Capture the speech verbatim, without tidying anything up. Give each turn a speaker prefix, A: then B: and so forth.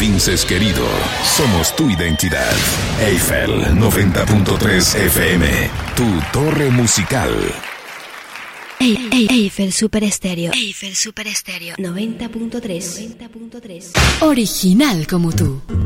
A: Princes querido, somos tu identidad. Eiffel noventa punto tres F M, tu torre musical.
B: Ey, ey, Eiffel Super Estéreo. Eiffel Super Estéreo noventa punto tres. Original como tú.